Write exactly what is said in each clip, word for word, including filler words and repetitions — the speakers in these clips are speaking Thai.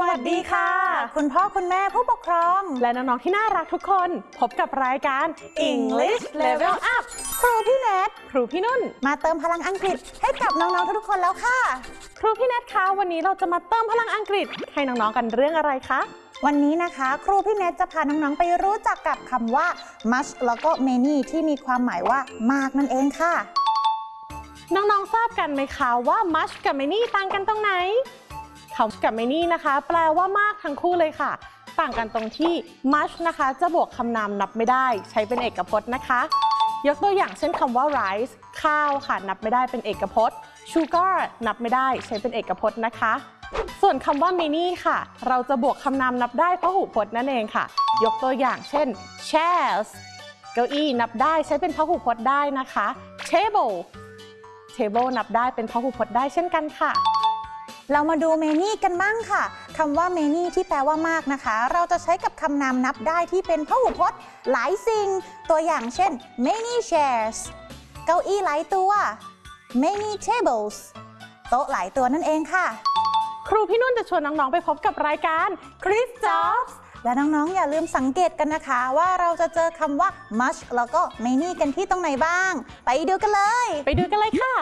วัสดีค่ะคุณพ่อคุณแม่ผู้ปกครองและน้องๆที่น่ารักทุกคนพบกับรายการ English Level Up ครูพี่เนทครูพี่นุ่นมาเติมพลังอังกฤษให้กับน้องๆทุกคนแล้วค่ะครูพี่เนทคะวันนี้เราจะมาเติมพลังอังกฤษให้น้องๆกันเรื่องอะไรคะวันนี้นะคะครูพี่เนทจะพาน้องๆไปรู้จักกับคำว่า much แล้วก็ many ที่มีความหมายว่ามากนั่นเองค่ะน้องๆทราบกันไหมคะว่า much กับ many ต่างกันตรงไหนคำกับ many นะคะแปลว่ามากทั้งคู่เลยค่ะต่างกันตรงที่ much นะคะจะบวกคำนามนับไม่ได้ใช้เป็นเอกพจน์นะคะยกตัวอย่างเช่นคำว่า rice ข้าวค่ะนับไม่ได้เป็นเอกพจน์ sugar นับไม่ได้ใช้เป็นเอกพจน์นะคะส่วนคำว่า many ค่ะเราจะบวกคำนามนับได้พหูพจน์นั่นเองค่ะยกตัวอย่างเช่น chairs เก้าอี้นับได้ใช้เป็นพหูพจน์ได้นะคะ table table นับได้เป็นพหูพจน์ได้เช่นกันค่ะเรามาดู many กันบ้างค่ะคำว่า many ที่แปลว่ามากนะคะเราจะใช้กับคำนามนับได้ที่เป็นพหูพจน์หลายสิ่งตัวอย่างเช่น many chairs เก้าอี้หลายตัว many tables โต๊ะหลายตัวนั่นเองค่ะครูพี่นุ่นจะชวนน้องๆไปพบกับรายการ Chris Jobs และน้องๆอย่าลืมสังเกตกันนะคะว่าเราจะเจอคำว่า much แล้วก็ many กันที่ตรงไหนบ้างไปดูกันเลยไปดูกันเลยค่ะ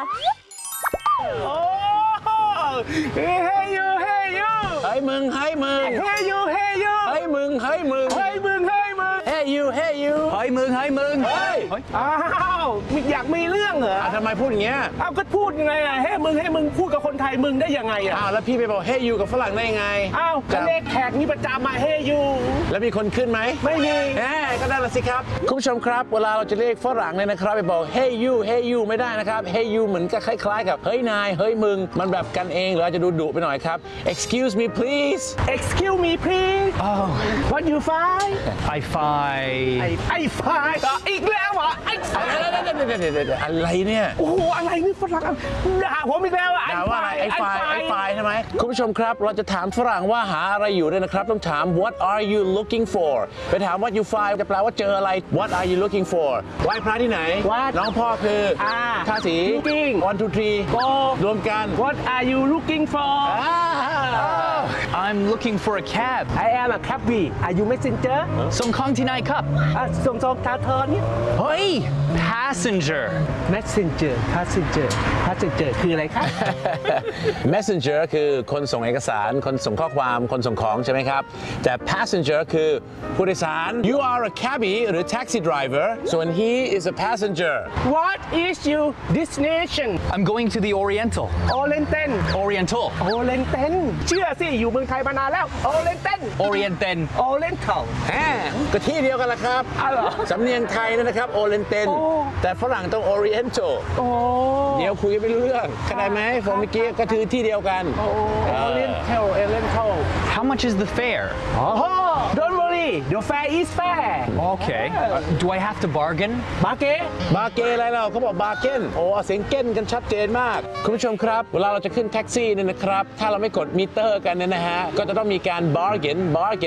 เฮ้ยเฮ้ยยูเฮ้ยยูเฮ้ยมึงเฮ้ยมึงเฮ้ยยูเฮ้ยยูเฮ้ยมึงเฮ้ยมึงเฮ้ยมึงเฮ้ยมึงเฮ้ยยูเฮ้ยยูเฮ้ยมึงเฮ้ยมึงเฮ้ยอ้าวอยากมีเรื่องเหรอทำไมพูดอย่างเงี้ยอ้าวก็พูดยังไงอ่ะเฮ้ยมึงเฮ้ยมึงพูดกับคนไทยมึงได้ยังไงอ่ะอ้าวแล้วพี่ไปบอกเฮ้ยยูกับฝรั่งได้ยังไงอ้าวก็เลขแขกนี่ประจำมาเฮ้ยยูแล้วมีคนขึ้นไหมไม่มีแหมก็ได้ละสิครับคุณผู้ชมครับเวลาเราจะเรียกฝรั่งเนี่ยนะครับไปบอกเฮ้ยยูเฮ้ยยูไม่ได้นะครับเฮ้ยยูเหมือนกับคล้ายๆกับเฮ้ยนายเฮ้ยมึงมันแบบกันเองหรืออาจจะดูดุไปหน่อยครับ excuse me please excuse me please oh what you find I find I find อีกแล้วเหรอไอ้อะไรเนี่ยโอ้โหอะไรนี่ฝรั่งด่าผมอีกแล้วอ่ะด่าว่าอะไรไอ้ไฟไอ้ไฟใช่ไหมคุณผู้ชมครับเราจะถามฝรั่งว่าหาอะไรอยู่ด้วยนะครับต้องถาม what are you looking for ไปถาม what you find จะแปลว่าเจออะไร what are you looking for ไหว้พระที่ไหนน้องพ่อคือทาสี looking one two three go รวมกัน what are you looking for I'm looking for a cab I am a cabby are you messenger ส่งของที่ไหนครับส่งส่งทางเธอนี่เฮ้ย passenger messenger passenger passenger คืออะไรครับ messenger คือคนส่งเอกสารคนส่งข้อความคนส่งของใช่ไหมครับแต่ passenger คือผู้โดยสาร you are a cabbie หรือ taxi driver so he is a passenger what is your destination I'm going to the Oriental Oriental Oriental Oriental เชื่อสิอยู่เมืองไทยมานานแล้ว Oriental Oriental Oriental แหมก็ที่เดียวกันละครับสำเนียงไทยนะครับ Oriental แต่ฝรั่งต้อง Oriental เดี๋ยวคุยไม่รู้เรื่องเข้าใจไหมผมเมื่อกี้ก็คือที่เดียวกัน Oriental Oriental How much is the fare oh don't worry the fare is fair Okay do I have to bargain บาเก้บาเก้อะไรเราเขาบอกบาเก้นโอ้เสียงเก้นกันชัดเจนมากคุณผู้ชมครับเวลาเราจะขึ้นแท็กซี่เนี่ยนะครับถ้าเราไม่กดมิเตอร์กันเนี่ยนะฮะก็จะต้องมีการ bargain bargain